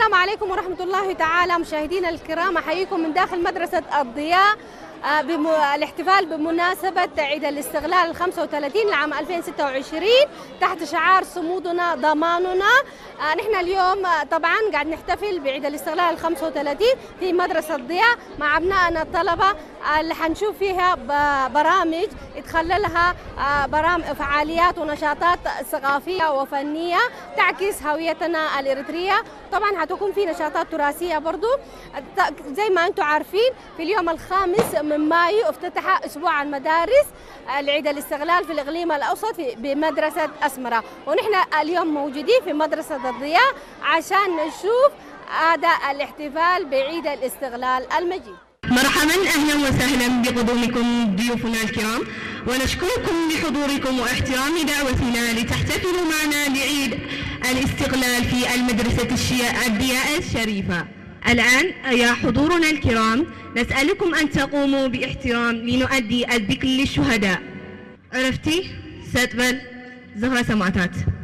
السلام عليكم ورحمة الله تعالى. مشاهدينا الكرام، أحييكم من داخل مدرسة الضياء الاحتفال بمناسبة عيد الاستغلال 35 لعام 2026 تحت شعار صمودنا ضماننا. نحن اليوم طبعا قاعد نحتفل بعيد الاستغلال 35 في مدرسة الضياء مع أبنائنا الطلبة اللي حنشوف فيها برامج يتخللها فعاليات ونشاطات ثقافية وفنية تعكس هويتنا الإريترية. طبعا هتكون في نشاطات تراثية برضو. زي ما أنتم عارفين في اليوم الخامس من مايو افتتح أسبوع المدارس لعيد الاستغلال في الإقليم الأوسط بمدرسة أسمرة، ونحن اليوم موجودين في مدرسة الضياء عشان نشوف هذا الاحتفال بعيد الاستغلال المجيد. مرحبا، أهلا وسهلا بقدومكم ضيوفنا الكرام، ونشكركم لحضوركم واحترام دعوتنا لتحتفلوا معنا بعيد الاستقلال في المدرسة الضياء الشريفة. الآن يا حضورنا الكرام نسألكم أن تقوموا باحترام لنؤدي الذكر للشهداء. عرفتي؟ ستبل زهرة سمعتات.